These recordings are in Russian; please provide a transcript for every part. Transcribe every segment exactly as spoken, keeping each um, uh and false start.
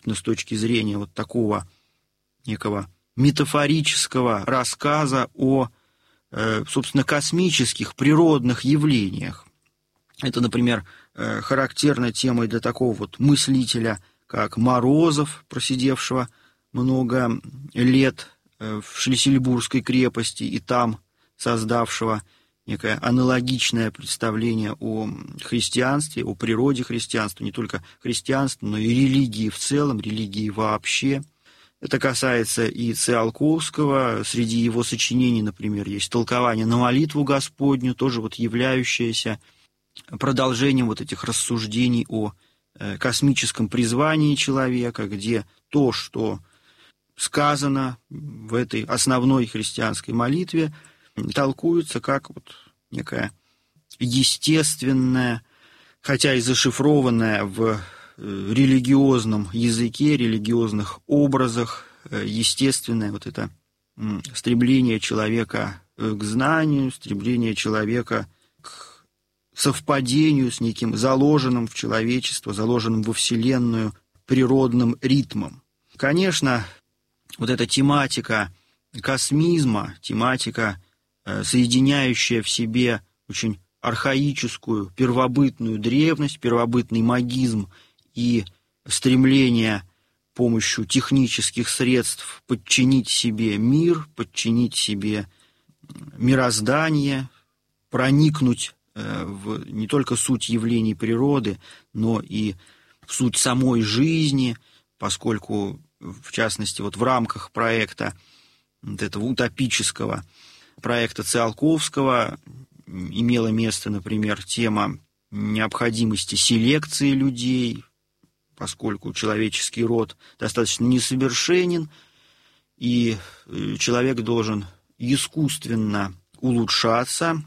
действительно с точки зрения вот такого некого метафорического рассказа о, собственно, космических природных явлениях. Это, например, характерной темой для такого вот мыслителя, как Морозов, просидевшего много лет в Шлиссельбургской крепости и там создавшего некое аналогичное представление о христианстве, о природе христианства, не только христианства, но и религии в целом, религии вообще. Это касается и Циолковского. Среди его сочинений, например, есть толкование на молитву Господню, тоже вот являющееся продолжением вот этих рассуждений о космическом призвании человека, где то, что сказано в этой основной христианской молитве, толкуется как вот некая естественная, хотя и зашифрованная в религиозном языке, религиозных образах, естественное вот это стремление человека к знанию, стремление человека к совпадению с неким заложенным в человечество, заложенным во Вселенную природным ритмом. Конечно, вот эта тематика космизма, тематика, соединяющая в себе очень архаическую, первобытную древность, первобытный магизм и стремление помощью технических средств подчинить себе мир, подчинить себе мироздание, проникнуть в не только суть явлений природы, но и в суть самой жизни, поскольку, в частности, вот в рамках проекта, вот этого утопического проекта Циолковского имела место, например, тема необходимости селекции людей, поскольку человеческий род достаточно несовершенен, и человек должен искусственно улучшаться,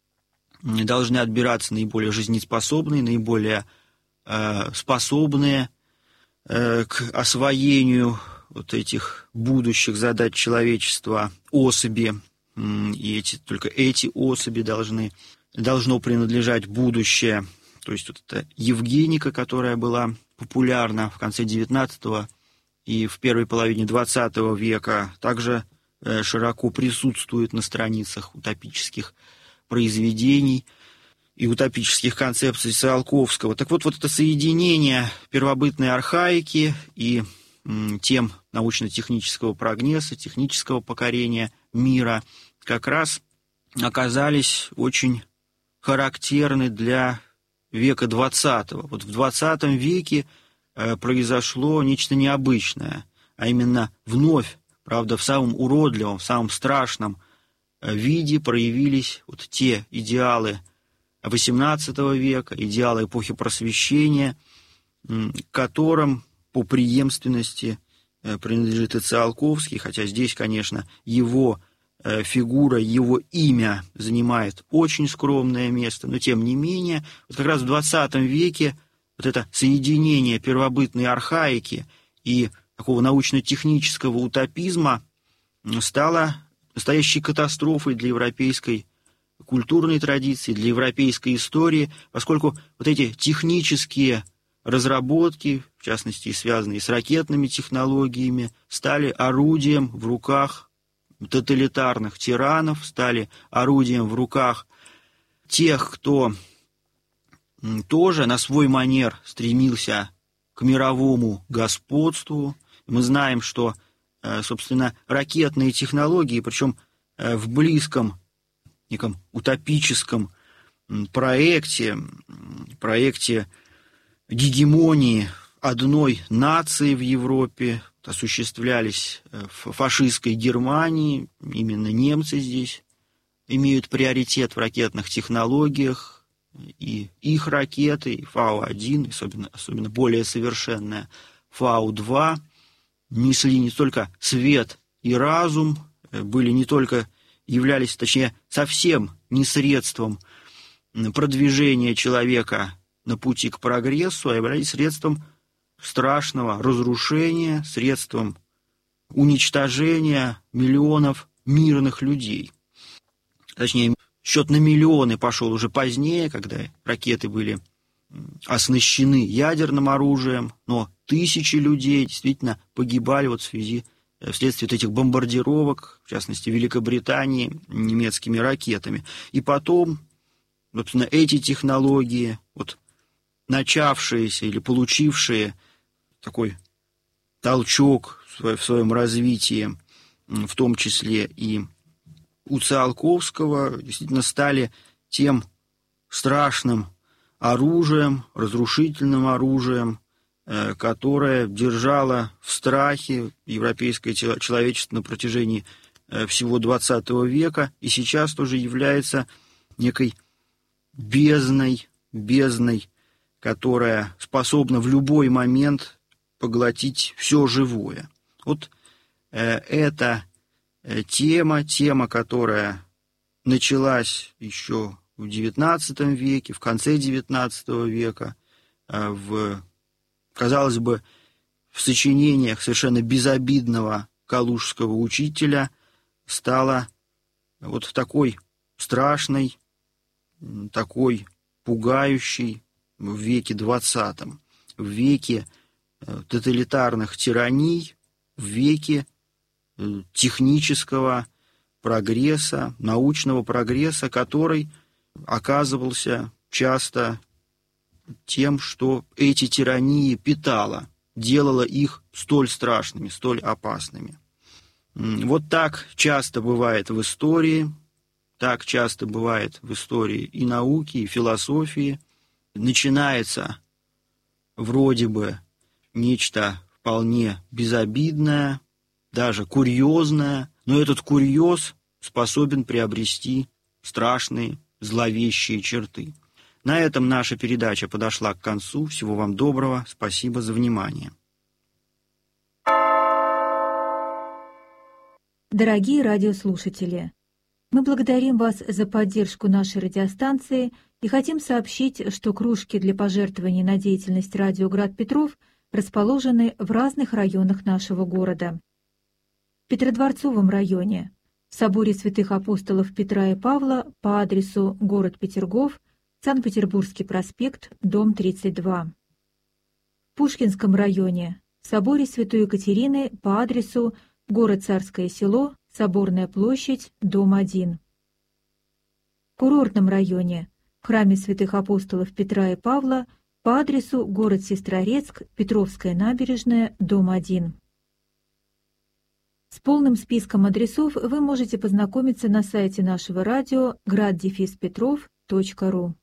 должны отбираться наиболее жизнеспособные, наиболее э, способные э, к освоению вот этих будущих задач человечества особи, и эти, только эти особи должны, должно принадлежать будущее. То есть вот эта евгеника, которая была популярна в конце девятнадцатого и в первой половине двадцатого века, также э, широко присутствует на страницах утопических произведений и утопических концепций Циолковского. Так вот, вот это соединение первобытной архаики и м, тем научно-технического прогресса, технического покорения мира как раз оказались очень характерны для века двадцатого. Вот в двадцатом веке э, произошло нечто необычное, а именно вновь, правда, в самом уродливом, в самом страшном виде проявились вот те идеалы восемнадцатого века, идеалы эпохи Просвещения, к которым по преемственности принадлежит и Циолковский, хотя здесь, конечно, его фигура, его имя занимает очень скромное место, но тем не менее, вот как раз в двадцатом веке вот это соединение первобытной архаики и такого научно-технического утопизма стало настоящей катастрофой для европейской культурной традиции, для европейской истории, поскольку вот эти технические разработки, в частности, связанные с ракетными технологиями, стали орудием в руках тоталитарных тиранов, стали орудием в руках тех, кто тоже на свой манер стремился к мировому господству. Мы знаем, что, собственно, ракетные технологии, причем в близком, неком утопическом проекте, проекте гегемонии одной нации в Европе, осуществлялись в фашистской Германии, именно немцы здесь имеют приоритет в ракетных технологиях, и их ракеты, и Фау один, особенно, особенно более совершенная Фау два, несли не только свет и разум, были не только, являлись, точнее, совсем не средством продвижения человека на пути к прогрессу, а являлись средством страшного разрушения, средством уничтожения миллионов мирных людей. Точнее, счет на миллионы пошел уже позднее, когда ракеты были оснащены ядерным оружием, но тысячи людей действительно погибали вот в связи, вследствие вот этих бомбардировок, в частности, Великобритании, немецкими ракетами. И потом, собственно, эти технологии, вот, начавшиеся или получившие такой толчок в своем развитии, в том числе и у Циолковского, действительно стали тем страшным оружием, разрушительным оружием, которое держало в страхе европейское человечество на протяжении всего двадцатого века и сейчас тоже является некой бездной, бездной, которая способна в любой момент поглотить все живое. Вот э, эта э, тема, тема, которая началась еще в девятнадцатом веке, в конце девятнадцатого века, э, в, казалось бы, в сочинениях совершенно безобидного калужского учителя, стала вот такой страшной, такой пугающей в веке двадцатом, в веке тоталитарных тираний, в веке технического прогресса, научного прогресса, который оказывался часто тем, что эти тирании питало, делало их столь страшными, столь опасными. Вот так часто бывает в истории, так часто бывает в истории и науки, и философии. Начинается вроде бы нечто вполне безобидное, даже курьезное, но этот курьез способен приобрести страшные, зловещие черты. На этом наша передача подошла к концу. Всего вам доброго. Спасибо за внимание. Дорогие радиослушатели, мы благодарим вас за поддержку нашей радиостанции и хотим сообщить, что кружки для пожертвований на деятельность радио «Град Петров» расположены в разных районах нашего города. В Петродворцовом районе, в соборе святых апостолов Петра и Павла по адресу город Петергоф, Санкт-Петербургский проспект, дом тридцать два. В Пушкинском районе, в соборе святой Екатерины по адресу город Царское Село, Соборная площадь, дом один. В Курортном районе, в храме святых апостолов Петра и Павла по адресу город Сестрорецк, Петровская набережная, дом один. С полным списком адресов вы можете познакомиться на сайте нашего радио град дефис петров точка ру.